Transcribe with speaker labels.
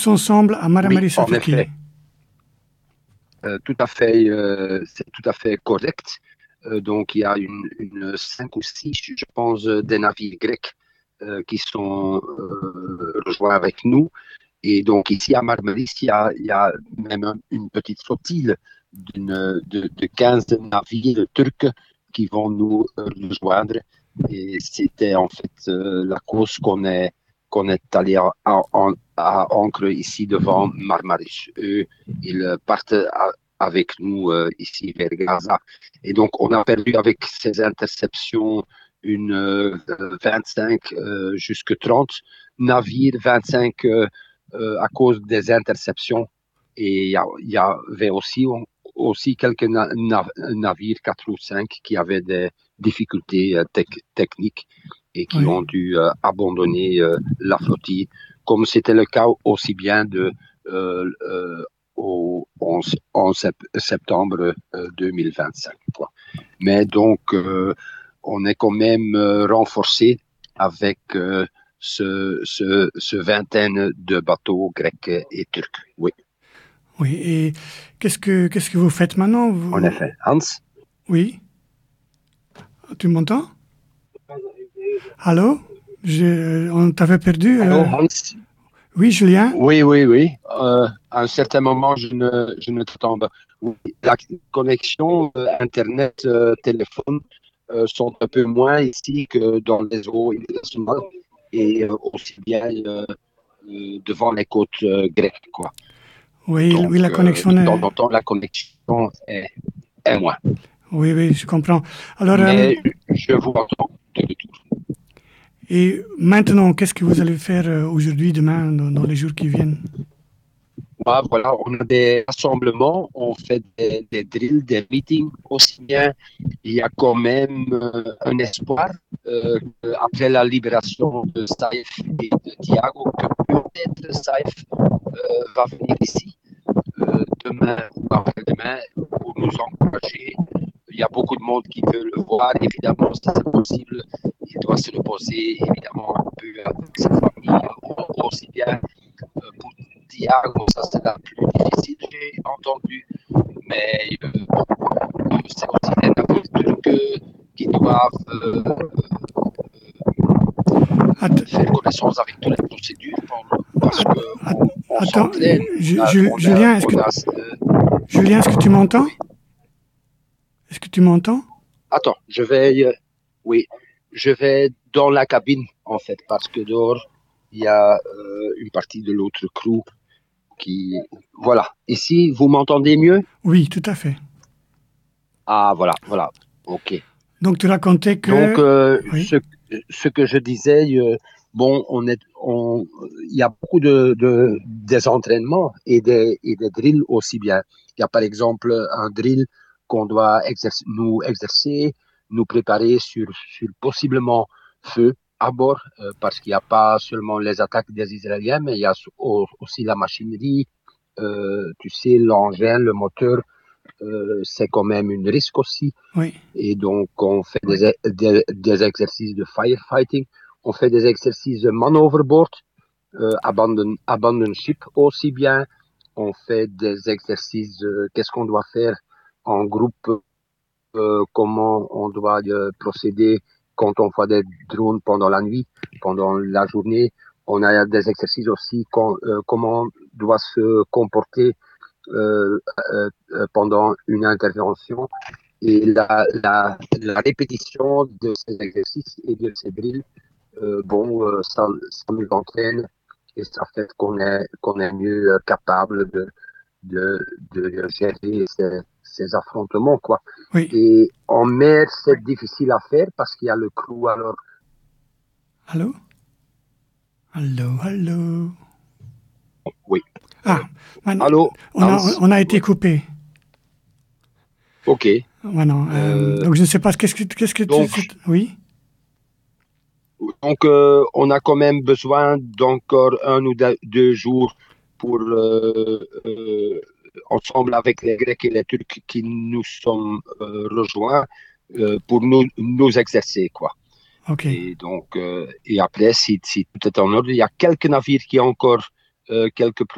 Speaker 1: ensemble à
Speaker 2: Oui,
Speaker 1: Marmaris en
Speaker 2: en
Speaker 1: Turquie.
Speaker 2: effet, tout à fait, c'est tout à fait correct. Donc, il y a une 5 ou 6, je pense, des navires grecs qui sont rejoints avec nous. Et donc, ici à Marmaris, il y a même une petite flottille de 15 navires turcs qui vont nous rejoindre. Et c'était en fait la cause qu'on est allé à ancre ici devant Marmaris. Eux, ils partent avec nous ici vers Gaza. Et donc, on a perdu avec ces interceptions une 25 jusque 30 navires, 25 à cause des interceptions. Et il y avait aussi quelques navires, 4 ou 5, qui avaient des difficultés techniques et qui
Speaker 1: Oui,
Speaker 2: ont dû abandonner la flottille, comme c'était le cas aussi bien au 11 septembre 2025. Quoi. Mais donc, on est quand même renforcé avec ce vingtaine de bateaux grecs et turcs. Oui,
Speaker 1: oui. Et qu'est-ce que vous faites maintenant?
Speaker 2: en effet. Hans?
Speaker 1: Oui, tu m'entends? Allô? On t'avait perdu.
Speaker 2: Allô, Hans?
Speaker 1: Oui, Julien?
Speaker 2: Oui, oui, oui. À un certain moment, je ne t'entends pas. Oui, la connexion Internet, téléphone sont un peu moins ici que dans les eaux internationales et aussi bien devant les côtes grecques, quoi.
Speaker 1: Oui,
Speaker 2: Donc,
Speaker 1: oui, la connexion
Speaker 2: de temps
Speaker 1: est...
Speaker 2: en temps, la connexion est moins.
Speaker 1: Oui, oui, je comprends. Alors,
Speaker 2: Mais je vous entends de retour.
Speaker 1: et maintenant, qu'est-ce que vous allez faire aujourd'hui, demain, dans les jours qui viennent?
Speaker 2: Voilà, on a des rassemblements, on fait des drills, des meetings aussi bien. Il y a quand même un espoir après la libération de Saïf et de Thiago que peut-être Saïf va venir ici demain ou après-demain pour nous encourager. Il y a beaucoup de monde qui veut le voir, évidemment, si c'est possible. Il doit se reposer, évidemment, un peu avec sa famille, aussi bien pour Thiago, ça c'est la plus difficile, j'ai entendu. Mais c'est aussi les navires turcs qui doivent
Speaker 1: Att-
Speaker 2: faire connaissance avec toutes les procédures parce
Speaker 1: att-
Speaker 2: qu'on on
Speaker 1: Attends,
Speaker 2: s'entraîne.
Speaker 1: Julien, Julien, est-ce que tu m'entends?
Speaker 2: Oui.
Speaker 1: Est-ce que tu m'entends?
Speaker 2: Attends, oui, je vais dans la cabine en fait parce que dehors il y a une partie de l'autre crew qui, voilà. Ici, vous m'entendez mieux?
Speaker 1: Oui, tout à fait.
Speaker 2: Ah, voilà, voilà. Ok.
Speaker 1: Donc, tu racontais
Speaker 2: Donc,
Speaker 1: que... Oui,
Speaker 2: ce que je disais, bon, il y a beaucoup des entraînements et des drills aussi bien. Il y a par exemple un drill qu'on doit nous exercer, nous préparer sur possiblement feu à bord, parce qu'il n'y a pas seulement les attaques des Israéliens, mais il y a aussi la machinerie, tu sais, l'engin, le moteur, c'est quand même un risque aussi.
Speaker 1: oui.
Speaker 2: Et donc, on fait des exercices de firefighting, on fait des exercices de man overboard, abandon ship aussi bien. On fait des exercices, qu'est-ce qu'on doit faire en groupe, comment on doit procéder quand on fait des drones pendant la nuit, pendant la journée. On a des exercices aussi, comment on doit se comporter euh, pendant une intervention. Et la répétition de ces exercices et de ces drills, ça nous entraîne et ça fait qu'on est mieux capable de gérer ces affrontements, quoi.
Speaker 1: Oui.
Speaker 2: Et en mer, c'est difficile à faire parce qu'il y a le crew, alors.
Speaker 1: Allô? Allô, allô.
Speaker 2: Oui.
Speaker 1: Ah, maintenant,
Speaker 2: Allô, Hans?
Speaker 1: on a été
Speaker 2: Oui.
Speaker 1: coupé.
Speaker 2: OK.
Speaker 1: Maintenant,
Speaker 2: Euh,
Speaker 1: donc je ne sais pas, qu'est-ce que tu...
Speaker 2: donc,
Speaker 1: Oui?
Speaker 2: Donc, on a quand même besoin d'encore 1 ou 2 jours pour, ensemble avec les Grecs et les Turcs qui nous sont rejoints, pour nous exercer, quoi.
Speaker 1: Ok.
Speaker 2: Et donc, et après, si tout est en ordre, il y a quelques navires qui ont encore quelques